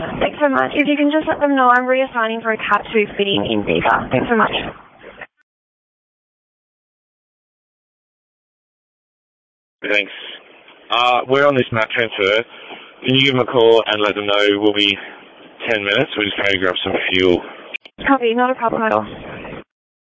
Thanks so much. If you can just let them know I'm reassigning for a Cat 2 fitting in Beaver. Thanks so much. Thanks. We're on this map transfer. Can you give them a call and let them know we'll be 10 minutes? We're just going to grab some fuel. Copy, not a problem at all.